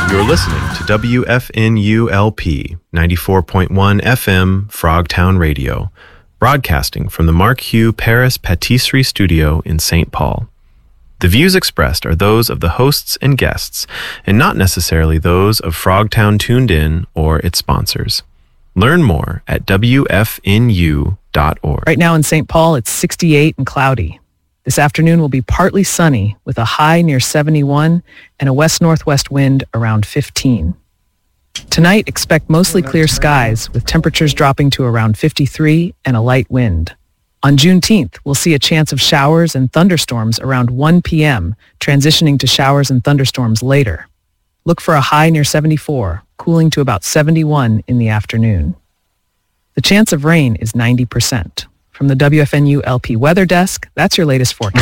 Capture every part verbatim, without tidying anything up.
You're listening to W F N U L P ninety-four point one F M Frogtown Radio, broadcasting from the Mark Hugh Paris Patisserie Studio in Saint Paul. The views expressed are those of the hosts and guests, and not necessarily those of Frogtown Tuned In or its sponsors. Learn more at W F N U dot org. Right now in Saint Paul, it's sixty-eight and cloudy. This afternoon will be partly sunny with a high near seventy-one and a west-northwest wind around fifteen. Tonight, expect mostly clear skies with temperatures dropping to around fifty-three and a light wind. On Juneteenth, we'll see a chance of showers and thunderstorms around one p.m., transitioning to showers and thunderstorms later. Look for a high near seventy-four, cooling to about seventy-one in the afternoon. The chance of rain is ninety percent. From the W F N U L P Weather Desk, that's your latest forecast.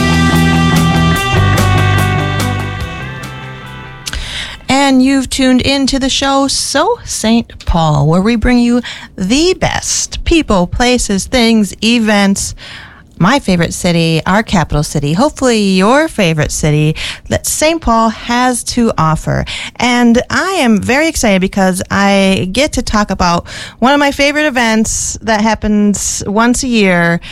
And you've tuned in to the show So Saint Paul, where we bring you the best people, places, things, events, my favorite city, our capital city, hopefully your favorite city that Saint Paul has to offer. And I am very excited because I get to talk about one of my favorite events that happens once a year,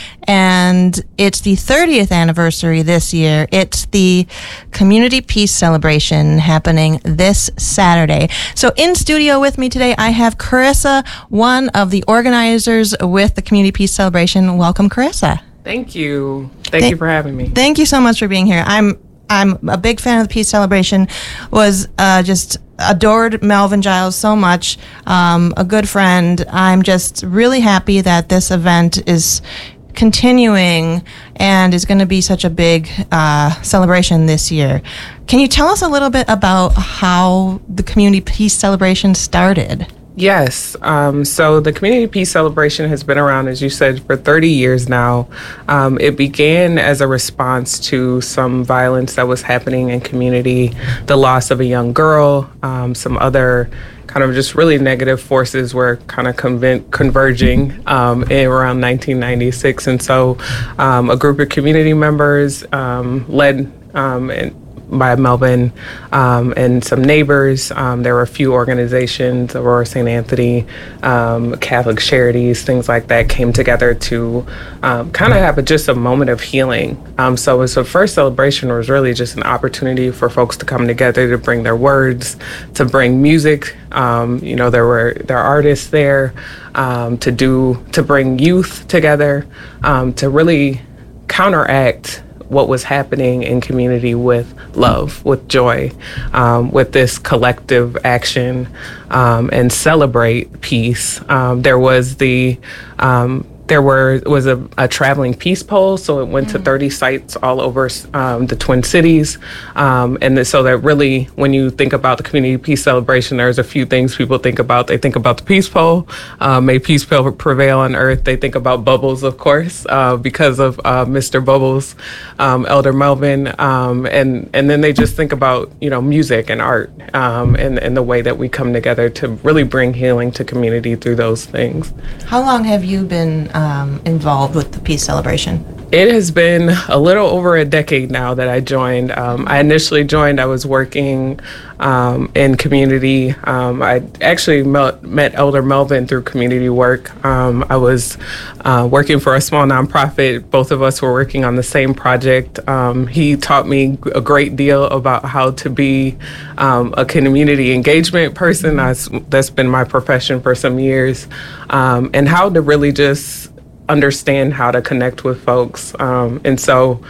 and it's the thirtieth anniversary this year. It's the Community Peace Celebration happening this Saturday. So in studio with me today, I have Carissa, one of the organizers with the Community Peace Celebration. Welcome, Carissa. Thank you. Thank, Thank you for having me. Thank you so much for being here. I'm I'm a big fan of the Peace Celebration. Was uh, just adored Melvin Giles so much. Um, a good friend. I'm just really happy that this event is continuing and is going to be such a big uh, celebration this year. Can you tell us a little bit about how the Community Peace Celebration started? Yes. Um, so the Community Peace Celebration has been around, as you said, for thirty years now. Um, it began as a response to some violence that was happening in community, the loss of a young girl, um, some other kind of just really negative forces were kind of conven- converging um, in around nineteen ninety-six. And so um, a group of community members um, led um, and by Melvin um, and some neighbors. Um, there were a few organizations, Aurora Saint Anthony, um, Catholic Charities, things like that came together to um, kind of have a, just a moment of healing. Um, so it was the first celebration was really just an opportunity for folks to come together to bring their words, to bring music. Um, you know, there were there are artists there um, to do to bring youth together, um, to really counteract what was happening in community with love, with joy, um, with this collective action, um, and celebrate peace. Um, there was the um, there were was a, a traveling peace pole, so it went mm-hmm. to thirty sites all over um, the Twin Cities, um, and the, so that really, when you think about the Community Peace Celebration, there's a few things people think about. They think about the peace pole, uh, may peace prevail on earth. They think about Bubbles, of course, uh, because of uh, Mister Bubbles, um, Elder Melvin, um, and and then they just think about you know music and art, um, and and the way that we come together to really bring healing to community through those things. How long have you been Um, involved with the Peace Celebration? It has been a little over a decade now that I joined. Um, I initially joined, I was working um, in community. Um, I actually met, met Elder Melvin through community work. Um, I was uh, working for a small nonprofit. Both of us were working on the same project. Um, he taught me a great deal about how to be um, a community engagement person. I, that's been my profession for some years. Um, and how to really just understand how to connect with folks. Um, and so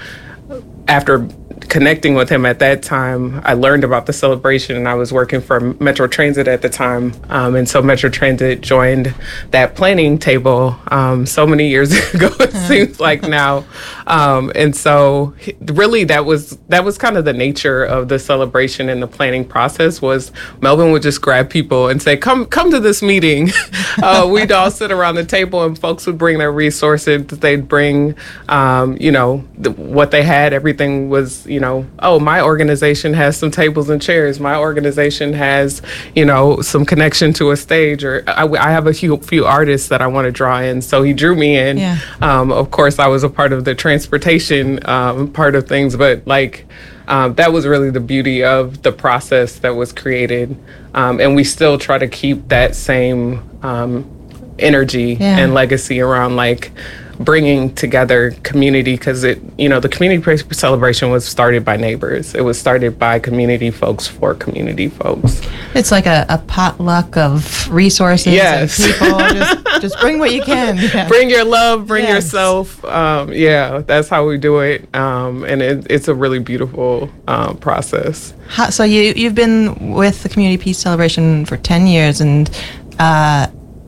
after connecting with him at that time, I learned about the celebration, and I was working for Metro Transit at the time. Um, and so Metro Transit joined that planning table um, so many years ago, it seems like now. Um, and so really that was that was kind of the nature of the celebration and the planning process was Melvin would just grab people and say, come come to this meeting. uh, we'd all sit around the table and folks would bring their resources. They'd bring, um, you know, the, what they had. Everything was, you know, oh, my organization has some tables and chairs. My organization has, you know, some connection to a stage, or I, I have a few, few artists that I want to draw in. So he drew me in. Yeah. Um, of course, I was a part of the transportation um, part of things, but like, um, that was really the beauty of the process that was created. Um, and we still try to keep that same um, energy yeah. and legacy around like bringing together community, because it, you know, the community celebration was started by neighbors. It was started by community folks for community folks. It's like a, a potluck of resources. Yes. And people. just, just bring what you can. Yeah. Bring your love, bring yes. yourself. Um, yeah, that's how we do it. Um, and it, it's a really beautiful um, process. How, so you, you've been with the Community Peace Celebration for ten years, and uh,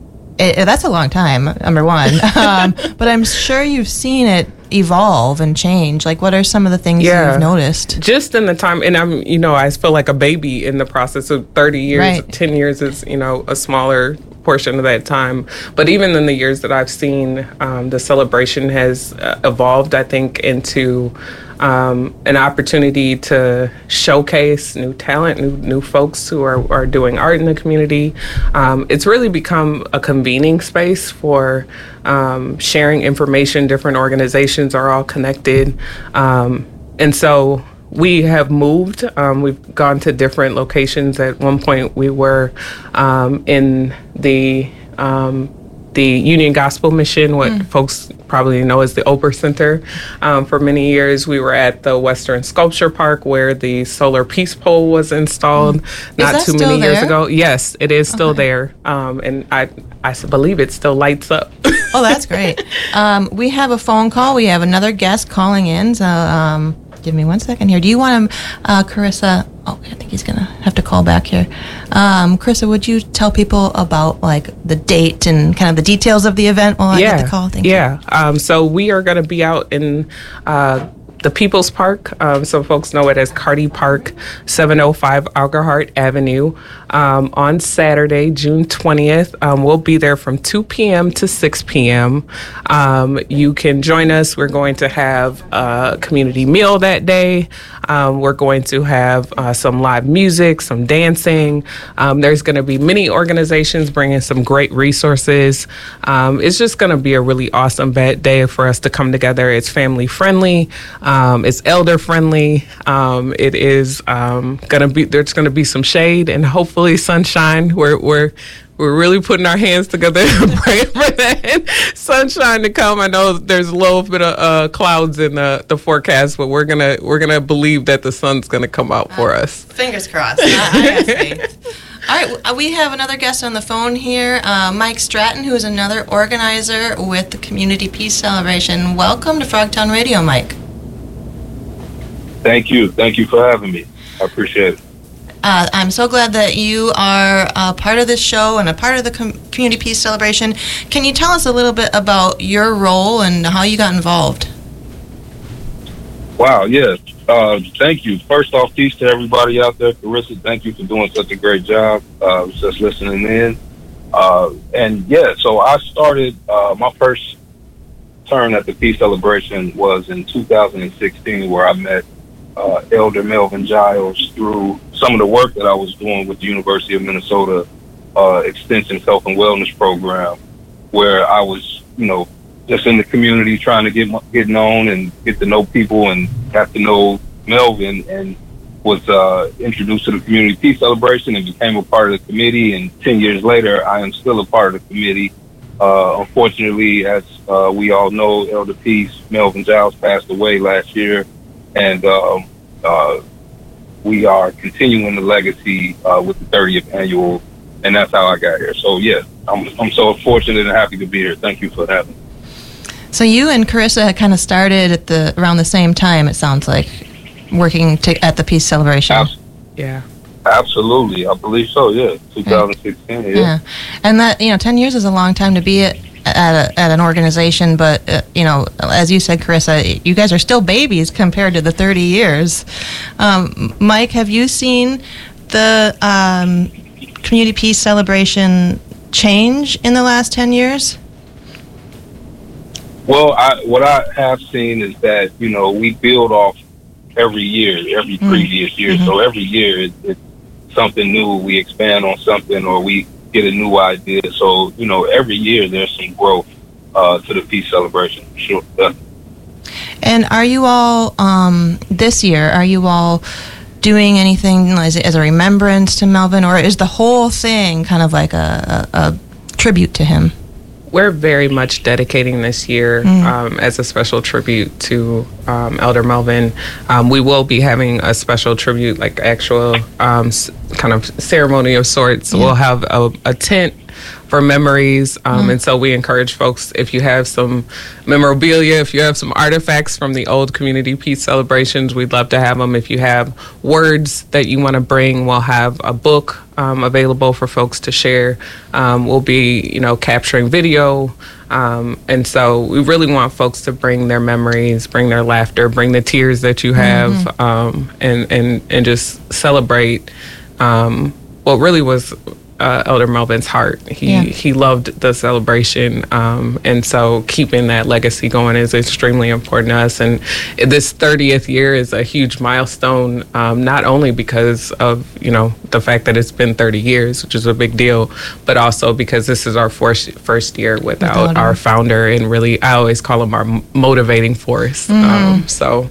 It, that's a long time, number one. Um, but I'm sure you've seen it evolve and change. Like, what are some of the things yeah. you've noticed? Just in the time, and I'm, you know, I feel like a baby in the process of thirty years. Right. ten years is, you know, a smaller portion of that time. But even in the years that I've seen, um, the celebration has uh, evolved, I think, into um, an opportunity to showcase new talent, new new folks who are, are doing art in the community. Um, it's really become a convening space for um, sharing information. Different organizations are all connected. Um, and so we have moved. Um, we've gone to different locations. At one point, we were um, in the um, the Union Gospel Mission, what mm. folks probably know as the Oprah Center. Um, for many years, we were at the Western Sculpture Park, where the solar peace pole was installed mm. not too many years there? ago. Yes, it is still okay. there, um, and I I believe it still lights up. Oh, that's great. Um, we have a phone call. We have another guest calling in. So. Um, Give me one second here. Do you want to, uh, Carissa? Oh, I think he's gonna have to call back here. Um, Carissa, would you tell people about like the date and kind of the details of the event while yeah, I get the call? Thank yeah. you. Um, so we are going to be out in uh, the People's Park. Um, so folks know it as Carty Park, seven oh five Algerhart Avenue, um, on Saturday, June twentieth. Um, we'll be there from two p.m. to six p.m. Um, you can join us. We're going to have a community meal that day. Um, we're going to have uh, some live music, some dancing. Um, there's going to be many organizations bringing some great resources. Um, it's just going to be a really awesome day for us to come together. It's family friendly. Um, it's elder friendly. Um, it is um, going to be, there's going to be some shade and hopefully sunshine. We're, we're, We're really putting our hands together and praying for that sunshine to come. I know there's a little bit of uh, clouds in the, the forecast, but we're gonna we're gonna believe that the sun's gonna come out for uh, us. Fingers crossed. I, I have faith. All right, we have another guest on the phone here, uh, Mike Stratton, who is another organizer with the Community Peace Celebration. Welcome to Frogtown Radio, Mike. Thank you. Thank you for having me. I appreciate it. Uh, I'm so glad that you are a part of this show and a part of the com- Community Peace Celebration. Can you tell us a little bit about your role and how you got involved? Wow, yes. Uh, thank you. First off, peace to everybody out there. Carissa, thank you for doing such a great job. Uh, I was just listening in. Uh, and yeah, so I started, uh, my first term at the Peace Celebration was in two thousand sixteen, where I met Uh, Elder Melvin Giles through some of the work that I was doing with the University of Minnesota uh, Extension Health and Wellness Program, where I was, you know, just in the community trying to get get known and get to know people and got to know Melvin, and was uh, introduced to the Community Peace Celebration and became a part of the committee. And ten years later, I am still a part of the committee. Uh, unfortunately, as uh, we all know, Elder Peace Melvin Giles passed away last year. And um, uh, we are continuing the legacy uh, with the thirtieth annual, and that's how I got here. So, yeah, I'm I'm so fortunate and happy to be here. Thank you for having me. So you and Carissa kind of started at the around the same time, it sounds like, working to, at the Peace Celebration. Abs- yeah. Absolutely. I believe so, yeah. twenty sixteen, yeah. yeah. And that, you know, ten years is a long time to be at At, a, at an organization, but uh, you know, as you said, Carissa, you guys are still babies compared to the thirty years. Um, Mike, have you seen the um, Community Peace Celebration change in the last ten years? Well, I, what I have seen is that, you know, we build off every year, every mm. previous year. Mm-hmm. So every year it, it's something new. We expand on something, or we get a new idea. So, you know, every year there's some growth uh, to the Peace Celebration, for sure. Yeah. And are you all, um, this year, are you all doing anything as, as a remembrance to Melvin, or is the whole thing kind of like a, a, a tribute to him? We're very much dedicating this year mm. um, as a special tribute to um, Elder Melvin. Um, we will be having a special tribute, like actual um, s- kind of ceremony of sorts. Yeah. We'll have a, a tent for memories. Um, mm. And so we encourage folks, if you have some memorabilia, if you have some artifacts from the old community peace celebrations, we'd love to have them. If you have words that you want to bring, we'll have a book um, available for folks to share. Um, we'll be, you know, capturing video. Um, and so we really want folks to bring their memories, bring their laughter, bring the tears that you have, mm-hmm. um, and, and, and just celebrate um, what really was Uh, Elder Melvin's heart. He yeah. he loved the celebration, um, and so keeping that legacy going is extremely important to us. And this thirtieth year is a huge milestone, um, not only because of, you know, the fact that it's been thirty years, which is a big deal, but also because this is our first first year without With our founder, and really, I always call him our motivating force. Mm-hmm. Um, so.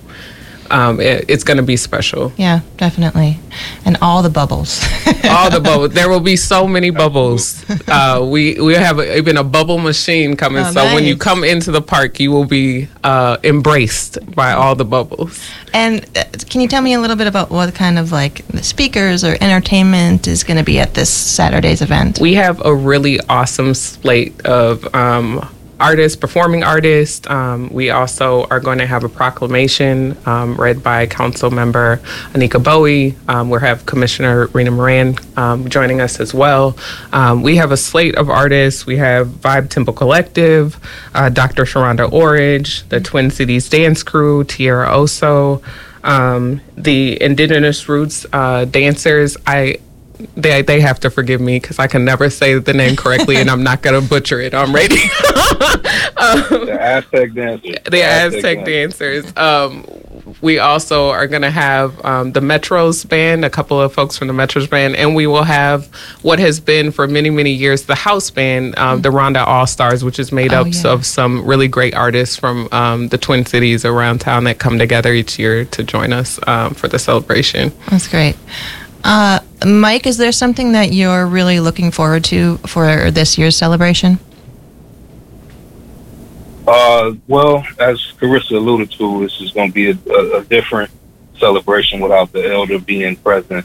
Um, it, it's going to be special. Yeah, definitely. And all the bubbles. all the bubbles. There will be so many bubbles. Uh, we we have a, even a bubble machine coming. Oh, so nice. When you come into the park, you will be uh, embraced by all the bubbles. And uh, can you tell me a little bit about what kind of like speakers or entertainment is going to be at this Saturday's event? We have a really awesome slate of um, artists, performing artists. Um, we also are going to have a proclamation um, read by Council Member Anika Bowie. Um, we'll have Commissioner Rena Moran um, joining us as well. Um, we have a slate of artists. We have Vibe Temple Collective, uh, Doctor Sharonda Orridge, the Twin Cities Dance Crew, Tierra Oso, um, the Indigenous Roots uh, dancers. I They they have to forgive me because I can never say the name correctly, and I'm not going to butcher it on radio. um, the Aztec dancers. The Aztec, Aztec dancers. Um, we also are going to have um, the Metros Band, a couple of folks from the Metros Band, and we will have what has been for many, many years the house band, um, mm-hmm. the Ronda All-Stars, which is made oh, up yeah. of some really great artists from um, the Twin Cities around town that come together each year to join us um, for the celebration. That's great. Uh, Mike, is there something that you're really looking forward to for this year's celebration? Uh, well, as Carissa alluded to, this is going to be a, a, a different celebration without the elder being present.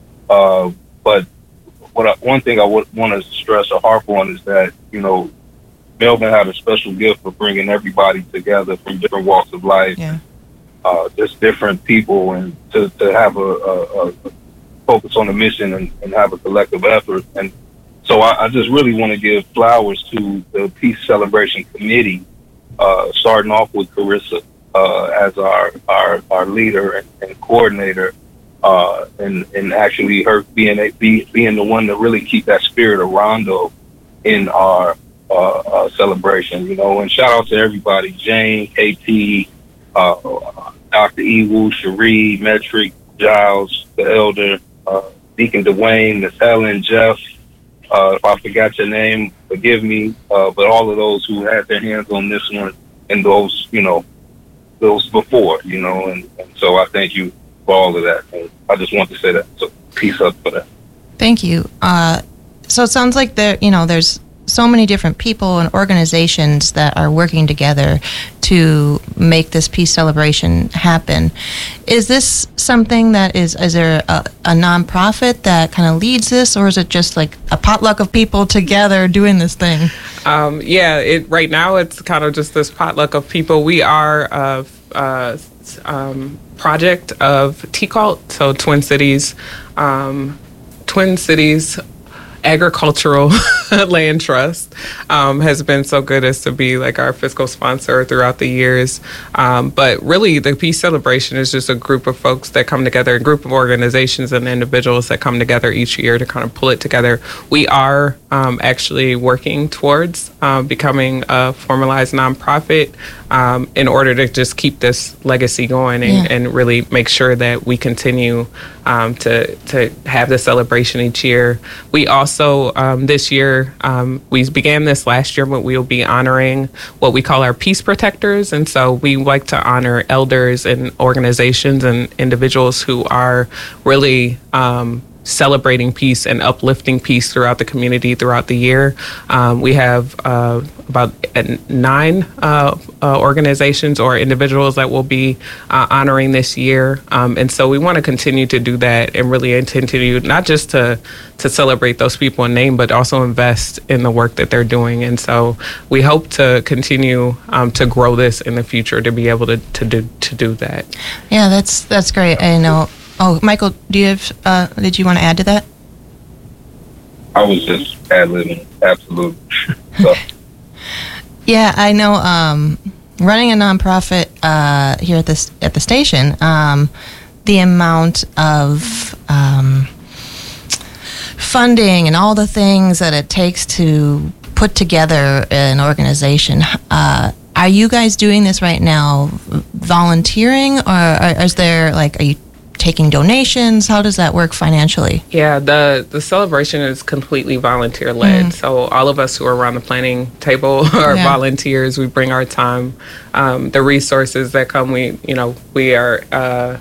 Uh, but what I, one thing I would want to stress or harp on is that, you know, Melvin had a special gift for bringing everybody together from different walks of life, yeah. uh, just different people, and to, to have a, a, a focus on the mission and, and have a collective effort. And so I, I just really want to give flowers to the Peace Celebration Committee, uh, starting off with Carissa uh, as our, our, our leader and, and coordinator, uh, and, and actually her being, a, be, being the one to really keep that spirit of Rondo in our uh, uh, celebration, you know. And shout out to everybody, Jane, K T, uh, Doctor Ewu, Cherie, Metric, Giles, the Elder, Uh, Deacon Dwayne, Miss Helen, Jeff, uh, if I forgot your name, forgive me, uh, but all of those who had their hands on this one and those, you know, those before, you know, and, and so I thank you for all of that. And I just want to say that, so peace up for that. Thank you. Uh, so it sounds like there, you know, there's so many different people and organizations that are working together to make this peace celebration happen. Is this something that is, is there a, a nonprofit that kind of leads this, or is it just like a potluck of people together doing this thing? Um, yeah, it, right now it's kind of just this potluck of people. We are a, a um, project of T C U L T, so Twin Cities, um, Twin Cities Agricultural Land Trust um, has been so good as to be like our fiscal sponsor throughout the years. Um, but really, the Peace Celebration is just a group of folks that come together, a group of organizations and individuals that come together each year to kind of pull it together. We are um, actually working towards um, becoming a formalized nonprofit um, in order to just keep this legacy going and, yeah. and really make sure that we continue um, to to have the celebration each year. We also um, this year um, we began this last year, but we will be honoring what we call our peace protectors, and so we like to honor elders and organizations and individuals who are really um, celebrating peace and uplifting peace throughout the community throughout the year. Um, we have uh, about nine uh, uh, organizations or individuals that will be uh, honoring this year. Um, and so we want to continue to do that and really continue not just to, to celebrate those people in name, but also invest in the work that they're doing. And so we hope to continue um, to grow this in the future to be able to, to do to do that. Yeah, that's that's great. I know. Oh, Michael, do you have, uh, did you want to add to that? I was just ad-libbing, absolutely. So. Yeah, I know. Um, running a nonprofit uh, here at this at the station, um, the amount of um, funding and all the things that it takes to put together an organization. Uh, are you guys doing this right now, volunteering, or, or is there like, are you taking donations? How does that work financially? Yeah, the, the celebration is completely volunteer led. Mm. So all of us who are around the planning table are yeah. volunteers. We bring our time, um, the resources that come. We, you know, we are uh,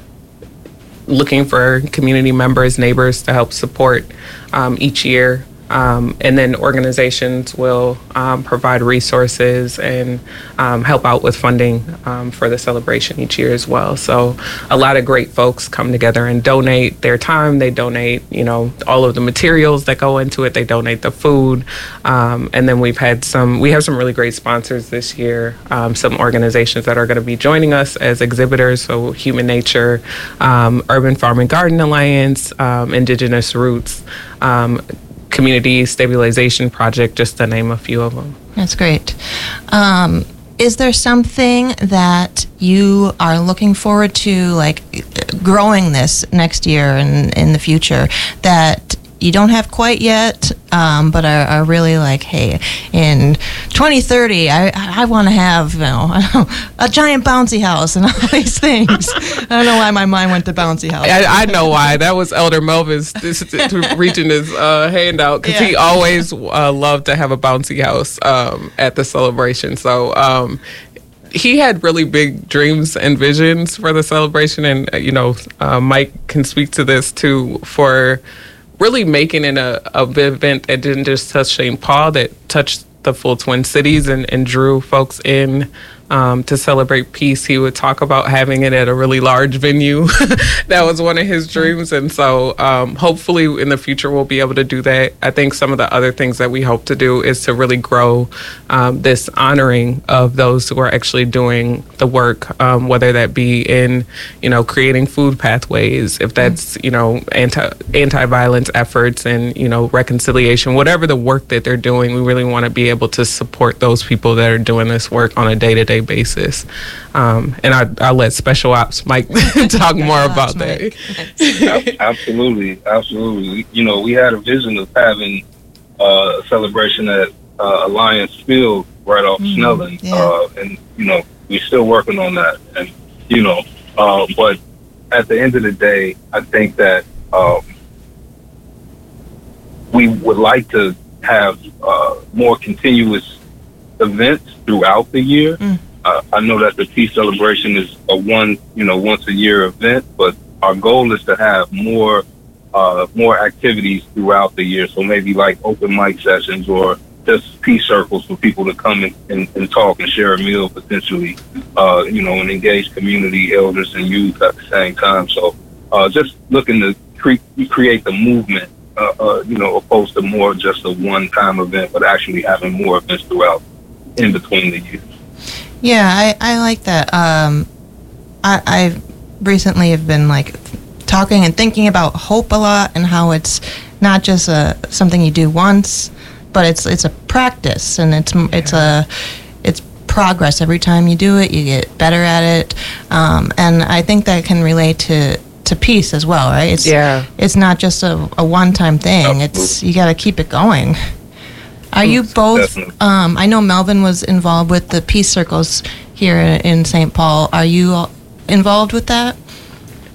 looking for community members, neighbors to help support um, each year. Um, and then organizations will um, provide resources and um, help out with funding um, for the celebration each year as well. So a lot of great folks come together and donate their time. They donate, you know, all of the materials that go into it. They donate the food. Um, and then we've had some, we have some really great sponsors this year, um, some organizations that are going to be joining us as exhibitors. So Human Nature, um, Urban Farm and Garden Alliance, um, Indigenous Roots, um, Community Stabilization Project, just to name a few of them. That's great. Um, is there something that you are looking forward to, like growing this next year and in the future, that you don't have quite yet, um, but are, are really like, hey, in twenty thirty, I I want to have, you know, I don't know, a giant bouncy house and all these things. I don't know why my mind went to bouncy house. I, I know why. That was Elder Melvin's this, reaching his uh, hand out, because yeah. he always uh, loved to have a bouncy house um, at the celebration. So um, he had really big dreams and visions for the celebration, and you know, uh, Mike can speak to this too, for really making it a, a big event that didn't just touch Saint Paul, that touched the full Twin Cities and, and drew folks in um, to celebrate peace. He would talk about having it at a really large venue. That was one of his dreams. And so um, hopefully in the future we'll be able to do that. I think some of the other things that we hope to do is to really grow um, this honoring of those who are actually doing the work, um, whether that be in, you know, creating food pathways, if that's, you know, anti, anti-violence efforts and, you know, reconciliation, whatever the work that they're doing, we really want to be able to support those people that are doing this work on a day-to-day basis. Um, and I, I'll let Special Ops Mike talk more about that. Absolutely, absolutely. You know, we had a vision of having uh, a celebration at uh, Alliance Field right off mm-hmm. Snelling, yeah. uh, and you know, we're still working on that. And you know, uh, but at the end of the day, I think that um, we would like to have uh, more continuous events throughout the year. Mm. Uh, I know that the Peace Celebration is a one, you know, once a year event, but our goal is to have more, uh, more activities throughout the year. So maybe like open mic sessions or just peace circles for people to come and, and, and talk and share a meal potentially, uh, you know, and engage community elders and youth at the same time. So uh, just looking to cre- create the movement, uh, uh, you know, opposed to more just a one-time event, but actually having more events throughout in between the years. Yeah, I, I like that. Um, I, I recently have been like talking and thinking about hope a lot and how it's not just a something you do once, but it's it's a practice and it's it's a it's progress. Every time you do it, you get better at it, um, and I think that can relate to, to peace as well, right? It's, yeah, it's not just a, a one-time thing. Absolutely. It's you got to keep it going. Are you both, um, I know Melvin was involved with the Peace Circles here in Saint Paul. Are you involved with that?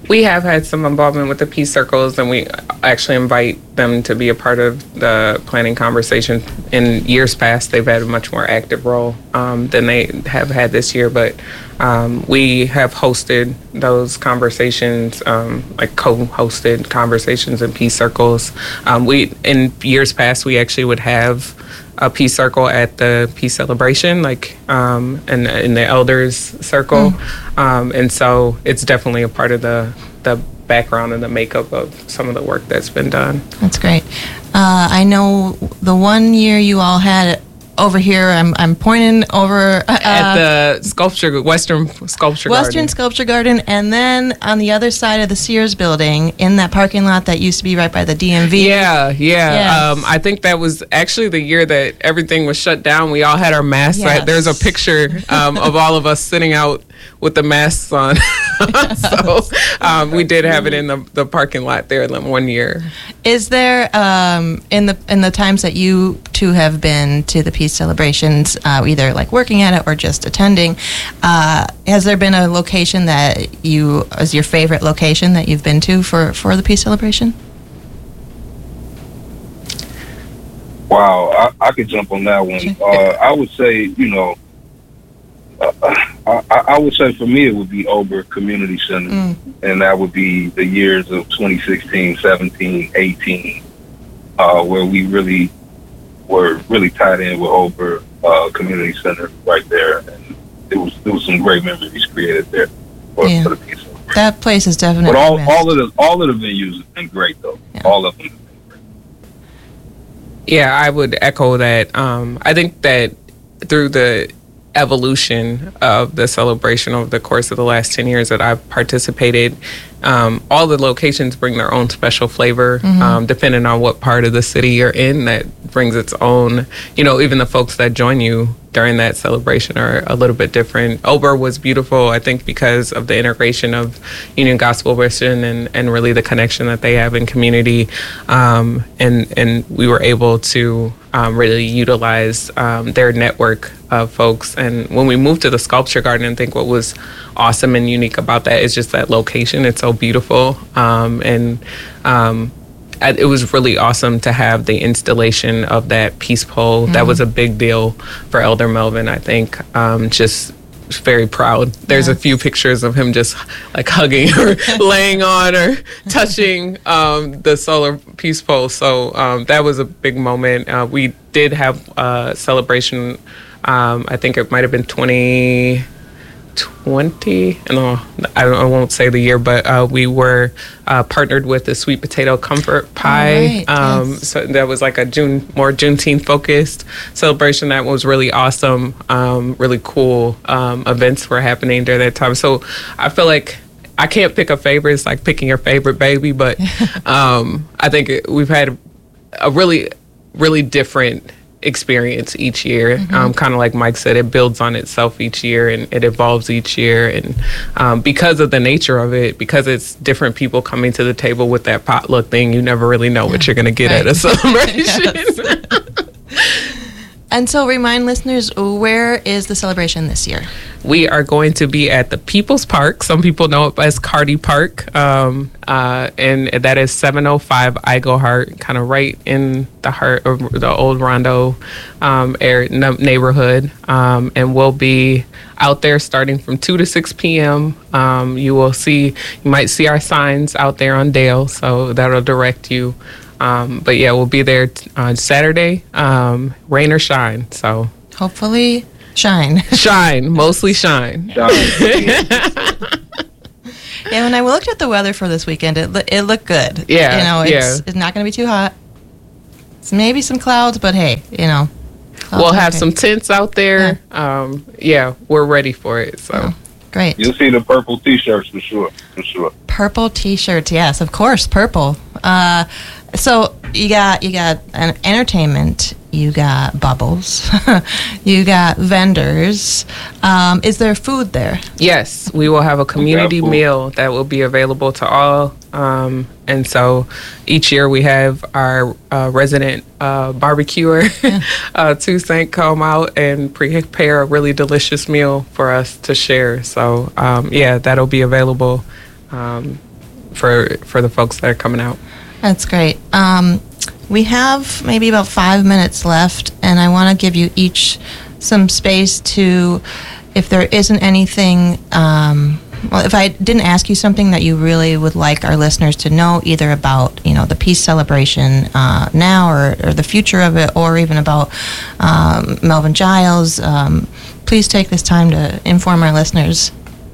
We have had some involvement with the Peace Circles, and we actually invite them to be a part of the planning conversation. In years past, they've had a much more active role um, than they have had this year, but um, we have hosted those conversations, um, like co-hosted conversations in Peace Circles. Um, we in years past, we actually would have a Peace Circle at the Peace Celebration, like um, in, in the Elders Circle. Mm. Um, and so it's definitely a part of the, the background and the makeup of some of the work that's been done. That's great. Uh, I know the one year you all had over here, I'm I'm pointing over uh, at the sculpture, Western Sculpture Western Garden. Sculpture Garden, and then on the other side of the Sears building, in that parking lot that used to be right by the D M V. Yeah, yeah. Yes. Um, I think that was actually the year that everything was shut down. We all had our masks. Yes. Right? There's a picture um, of all of us sitting out with the masks on. So um, we did have it in the, the parking lot there one year. Is there um, in the in the times that you two have been to the Peace celebrations, uh, either like working at it or just attending, uh, has there been a location that you is your favorite location that you've been to for, for the Peace celebration? Wow, I, I could jump on that one. Uh, I would say, you know, uh, I, I would say for me it would be Ober Community Center, mm. and that would be the years of twenty sixteen, seventeen, eighteen, uh, where we really were really tied in with Ober uh, Community Center right there, and it was there was some great memories created there for, yeah. for the Peace celebration. That place is definitely. But all, all of the all of the venues have been great though. Yeah. All of them. Yeah, I would echo that. Um, I think that through the evolution of the celebration over the course of the last ten years that I've participated, um, all the locations bring their own special flavor, mm-hmm. um, depending on what part of the city you're in. That brings its own, you know, even the folks that join you during that celebration are a little bit different. Ober was beautiful, I think, because of the integration of Union Gospel Mission and, and really the connection that they have in community. Um, and, and we were able to um, really utilize um, their network of folks. And when we moved to the Sculpture Garden, I think what was awesome and unique about that is just that location. It's so beautiful. Um, and um, it was really awesome to have the installation of that peace pole. Mm-hmm. That was a big deal for Elder Melvin, I think. Um, just very proud. There's yes. a few pictures of him just like hugging or laying on or touching um, the solar peace pole. So um, that was a big moment. Uh, we did have a celebration. Um, I think it might have been twenty twenty. No, I, I won't say the year, but uh, we were uh, partnered with the Sweet Potato Comfort Pie. Right, um, yes. So that was like a June, more Juneteenth focused celebration. That was really awesome. Um, really cool um, events were happening during that time. So I feel like I can't pick a favorite. It's like picking your favorite baby, but um, I think it, we've had a really, really different experience each year. Mm-hmm. Um, kind of like Mike said, it builds on itself each year and it evolves each year. And um, because of the nature of it, because it's different people coming to the table with that potluck thing, you never really know what you're going to get right. at a celebration. And so remind listeners, where is the celebration this year? We are going to be at the People's Park. Some people know it as Carty Park. Um, uh, and that is seven oh five Iglehart, kind of right in the heart of the old Rondo um, area, neighborhood. Um, and we'll be out there starting from two to six p.m. Um, you will see, you might see our signs out there on Dale, so that'll direct you. Um, but yeah, we'll be there t- on Saturday, um, rain or shine. So hopefully shine. Shine, mostly shine. Yeah, when I looked at the weather for this weekend, it lo- it looked good. Yeah, you know, it's yeah. it's not going to be too hot. It's maybe some clouds, but hey, you know, we'll have okay. some tents out there. Yeah. Um, yeah, we're ready for it. So. Oh. Great. You'll see the purple T-shirts for sure, for sure. Purple T-shirts, yes, of course, purple. Uh, so you got you got an entertainment, you got bubbles, you got vendors. Um, is there food there? Yes, we will have a community meal that will be available to all. Um, and so each year we have our uh, resident uh, barbecuer, yeah. uh, Toussaint, come out and prepare a really delicious meal for us to share. So, um, yeah, that'll be available. Um, for for the folks that are coming out. That's great. Um, we have maybe about five minutes left, and I want to give you each some space to, if there isn't anything, um, well, if I didn't ask you something that you really would like our listeners to know, either about, you know, the peace celebration uh, now or, or the future of it, or even about um, Melvin Giles, um, please take this time to inform our listeners.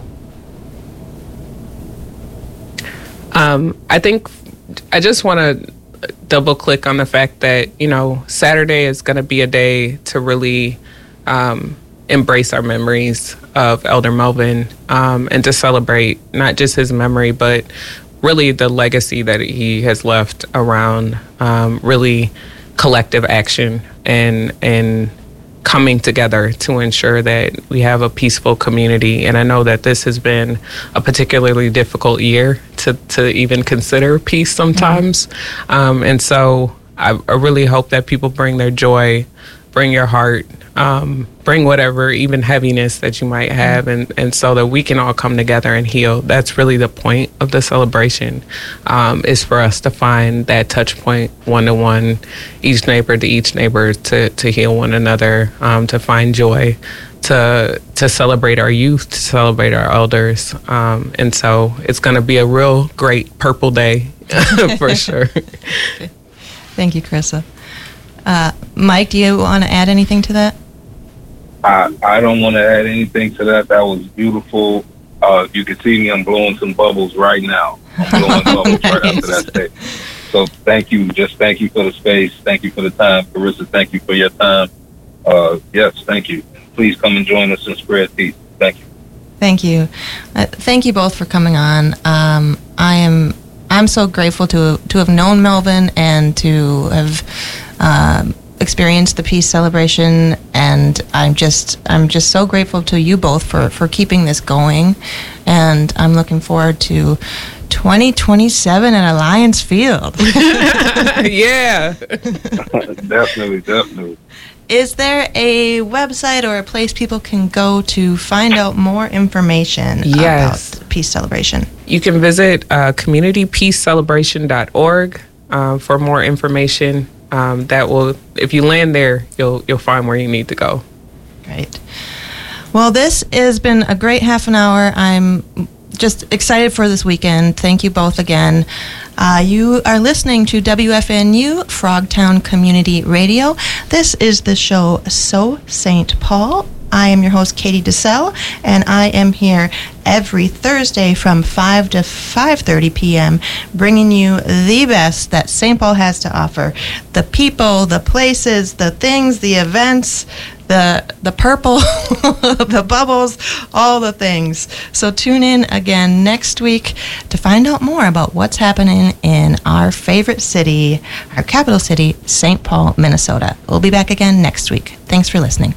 Um, I think I just want to double click on the fact that, you know, Saturday is going to be a day to really um, embrace our memories of Elder Melvin um, and to celebrate not just his memory, but really the legacy that he has left around um, really collective action and and coming together to ensure that we have a peaceful community. And I know that this has been a particularly difficult year to, to even consider peace sometimes. Mm-hmm. Um, and so I, I really hope that people bring their joy, bring your heart, um, bring whatever, even heaviness that you might have, and, and so that we can all come together and heal. That's really the point of the celebration, um, is for us to find that touch point one-to-one, each neighbor to each neighbor, to, to heal one another, um, to find joy, to to celebrate our youth, to celebrate our elders. Um, and so it's going to be a real great purple day for sure. Thank you, Carissa. Uh, Mike, do you want to add anything to that? I, I don't want to add anything to that. That was beautiful. Uh, you can see me, I'm blowing some bubbles right now. I'm blowing bubbles nice. Right after that day. So thank you. Just thank you for the space. Thank you for the time. Carissa, thank you for your time. Uh, yes, thank you. Please come and join us and spread peace. Thank you. Thank you. Uh, thank you both for coming on. Um, I am I'm so grateful to to have known Melvin and to have uh, experienced the peace celebration, and I'm just I'm just so grateful to you both for, for keeping this going, and I'm looking forward to twenty twenty-seven at Alliance Field. Yeah. Definitely, definitely. Is there a website or a place people can go to find out more information yes. about the peace celebration? You can visit uh, community peace celebration dot org uh, for more information. Um, that will, if you land there, you'll you'll find where you need to go. Great. Well, this has been a great half an hour. I'm just excited for this weekend. Thank you both again. Uh, you are listening to W F N U, Frogtown Community Radio. This is the show So Saint Paul. I am your host, Katie DeSalle, and I am here every Thursday from five to five thirty p.m., bringing you the best that Saint Paul has to offer. The people, the places, the things, the events, the the purple, the bubbles, all the things. So tune in again next week to find out more about what's happening in our favorite city, our capital city, Saint Paul, Minnesota. We'll be back again next week. Thanks for listening.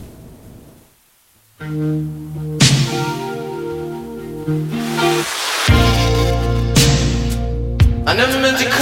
I never meant to